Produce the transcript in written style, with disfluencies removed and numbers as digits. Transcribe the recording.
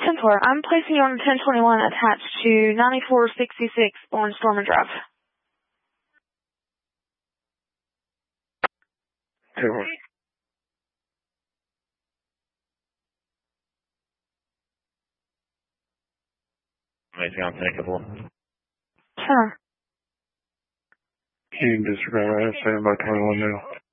10-4, I'm placing you on 1021 attached to 9466 Orange Stormer Drive. 10-4. Anything on 10-4? Sure. Can you disregard that? Stand by 21 now.